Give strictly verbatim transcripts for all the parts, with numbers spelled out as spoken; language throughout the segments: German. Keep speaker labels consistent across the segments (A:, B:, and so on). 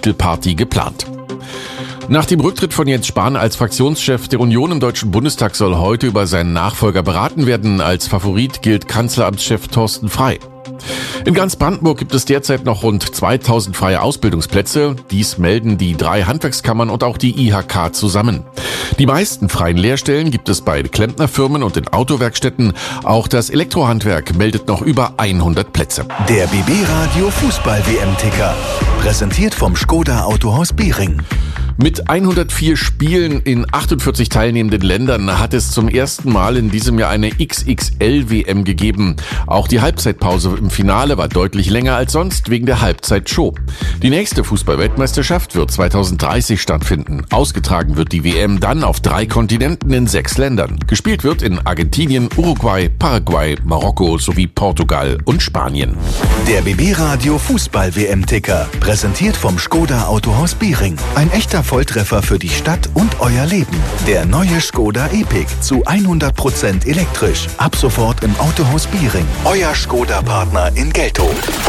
A: Titelparty geplant. Nach dem Rücktritt von Jens Spahn als Fraktionschef der Union im Deutschen Bundestag soll heute über seinen Nachfolger beraten werden. Als Favorit gilt Kanzleramtschef Thorsten Frey. In ganz Brandenburg gibt es derzeit noch rund zweitausend freie Ausbildungsplätze. Dies melden die drei Handwerkskammern und auch die I H K zusammen. Die meisten freien Lehrstellen gibt es bei Klempnerfirmen und in Autowerkstätten. Auch das Elektrohandwerk meldet noch über hundert Plätze.
B: Der B B-Radio Fußball-W M-Ticker. Präsentiert vom Škoda Autohaus Biering.
A: Mit hundertvier Spielen in achtundvierzig teilnehmenden Ländern hat es zum ersten Mal in diesem Jahr eine X X L-W M gegeben. Auch die Halbzeitpause im Finale war deutlich länger als sonst wegen der Halbzeitshow. Die nächste Fußball-Weltmeisterschaft wird zweitausenddreißig stattfinden. Ausgetragen wird die W M dann auf drei Kontinenten in sechs Ländern. Gespielt wird in Argentinien, Uruguay, Paraguay, Marokko sowie Portugal und Spanien.
B: Der B B-Radio Fußball-W M-Ticker. Präsentiert vom Škoda Autohaus Biering. Ein echter Volltreffer für die Stadt und euer Leben. Der neue Škoda Epiq zu hundert Prozent elektrisch. Ab sofort im Autohaus Biering. Euer Škoda-Partner in Geltow.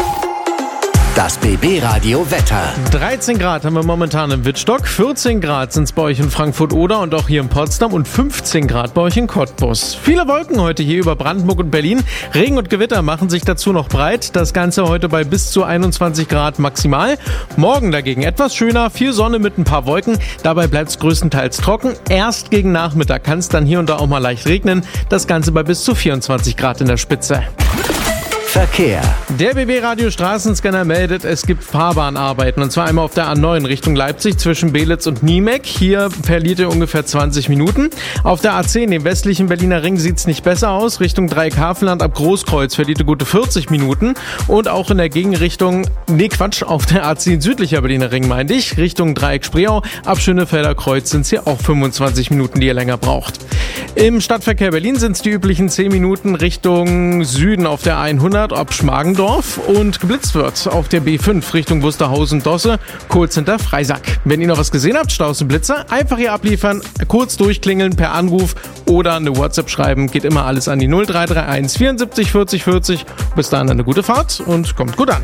C: Das B B-Radio Wetter.
D: dreizehn Grad haben wir momentan im Wittstock, vierzehn Grad sind es bei euch in Frankfurt-Oder und auch hier in Potsdam und fünfzehn Grad bei euch in Cottbus. Viele Wolken heute hier über Brandenburg und Berlin. Regen und Gewitter machen sich dazu noch breit. Das Ganze heute bei bis zu einundzwanzig Grad maximal. Morgen dagegen etwas schöner, viel Sonne mit ein paar Wolken. Dabei bleibt es größtenteils trocken. Erst gegen Nachmittag kann es dann hier und da auch mal leicht regnen. Das Ganze bei bis zu vierundzwanzig Grad in der Spitze.
C: Verkehr.
D: Der B B-Radio Straßenscanner meldet, es gibt Fahrbahnarbeiten. Und zwar einmal auf der A neun Richtung Leipzig zwischen Belitz und Niemek. Hier verliert ihr ungefähr zwanzig Minuten. Auf der A zehn, dem westlichen Berliner Ring, sieht es nicht besser aus. Richtung Dreieck-Hafenland ab Großkreuz verliert ihr gute vierzig Minuten. Und auch in der Gegenrichtung, nee Quatsch, auf der A zehn südlicher Berliner Ring meinte ich, Richtung Dreieck-Spreeau ab Schönefelder Kreuz sind es hier auch fünfundzwanzig Minuten, die ihr länger braucht. Im Stadtverkehr Berlin sind es die üblichen zehn Minuten Richtung Süden auf der hundert ab Schmargendorf und geblitzt wird auf der B fünf Richtung Wusterhausen-Dosse, kurz hinter Freisack. Wenn ihr noch was gesehen habt, Staus und Blitzer, einfach hier abliefern, kurz durchklingeln per Anruf oder eine WhatsApp schreiben, geht immer alles an die null drei drei eins vierundsiebzig vierzig vierzig. Bis dahin eine gute Fahrt und kommt gut an.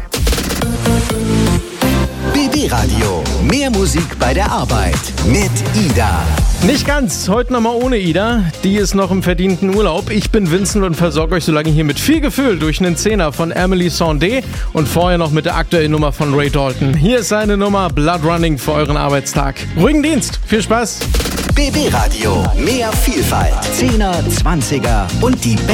C: B B-Radio. Mehr Musik bei der Arbeit mit Ida.
D: Nicht ganz, heute nochmal ohne Ida. Die ist noch im verdienten Urlaub. Ich bin Vincent und versorge euch so lange hier mit viel Gefühl durch einen Zehner von Emily Sandé und vorher noch mit der aktuellen Nummer von Ray Dalton. Hier ist seine Nummer Blood Running für euren Arbeitstag. Ruhigen Dienst, viel Spaß.
C: B B-Radio. Mehr Vielfalt. Zehner, Zwanziger und die